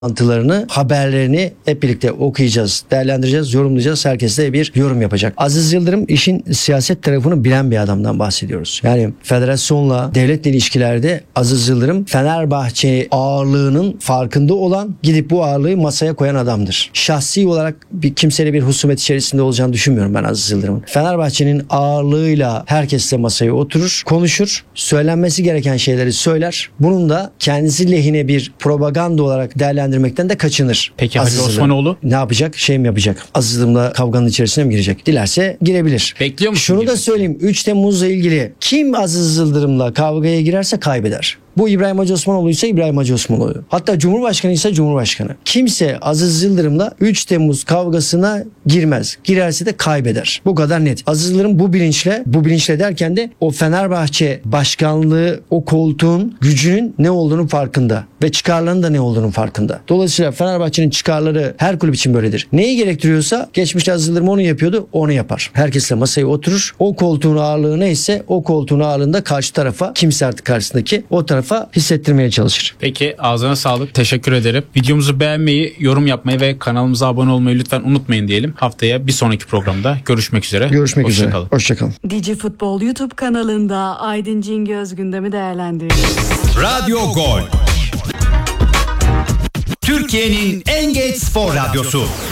toplantılarını, haberlerini hep birlikte okuyacağız, değerlendireceğiz, yorumlayacağız. Herkes de bir yorum yapacak. Aziz Yıldırım işin siyaset tarafını bilen bir adamdan bahsediyoruz. Yani federasyonla, devletle ilişkilerde Aziz Yıldırım Fenerbahçe ağırlığının farkında olan, gidip bu ağırlığı masaya koyan adamdır. Şahsi olarak kimseyle bir husumet içerisinde olacağını düşünmüyorum ben Aziz Yıldırım'ın. Fenerbahçe'nin ağırlığıyla herkesle masaya oturur, konuşur, söylenmesi gereken şeyleri söyler. Bunun da kendisi lehine bir propaganda olarak değerlendirmekten de kaçınır. Peki Aziz Hacı Yıldırım Osmanoğlu? ne yapacak? Şey mi yapacak? Aziz Yıldırım'la kavganın içerisine mi girecek? Dilerse girebilir. Bekliyor musun? Şunu da söyleyeyim. 3 Temmuz'la ilgili kim Aziz Yıldırım'la kavgaya girerse kaybeder. Bu İbrahim Hacı Osmanoğlu ise İbrahim Hacı Osmanoğlu. Hatta Cumhurbaşkanı ise Cumhurbaşkanı. Kimse Aziz Yıldırım'la 3 Temmuz kavgasına girmez. Girerse de kaybeder. Bu kadar net. Aziz Yıldırım bu bilinçle derken de o Fenerbahçe başkanlığı, o koltuğun gücünün ne olduğunun farkında ve çıkarlarının da ne olduğunun farkında. Dolayısıyla Fenerbahçe'nin çıkarları her kulüp için böyledir. Neyi gerektiriyorsa geçmişte Aziz Yıldırım onu yapıyordu, onu yapar. Herkesle masaya oturur. O koltuğun ağırlığı neyse o koltuğun ağırlığında karşı tarafa, kimse artık karşısındaki o tarafa hissettirmeye çalışır. Peki, ağzına sağlık. Teşekkür ederim. Videomuzu beğenmeyi, yorum yapmayı ve kanalımıza abone olmayı lütfen unutmayın diyelim. Haftaya bir sonraki programda görüşmek üzere. Görüşmek üzere. Hoşça kalın. Hoşçakalın. Digi Futbol YouTube kanalında Aydın Cingöz gündemi değerlendiriyor. Radyo Gol. Türkiye'nin en geç spor radyosu.